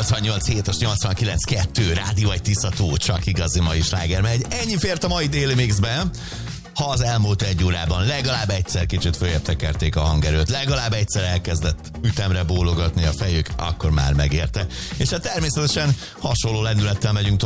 88 7-es 89-2 Rádió egy Tiszató, csak igazi mai sláger megy. Ennyi fért a mai déli mixben. Ha az elmúlt egy órában legalább egyszer kicsit följebb tekerték a hangerőt, legalább egyszer elkezdett ütemre bólogatni a fejük, akkor már megérte. És hát természetesen hasonló lendülettel megyünk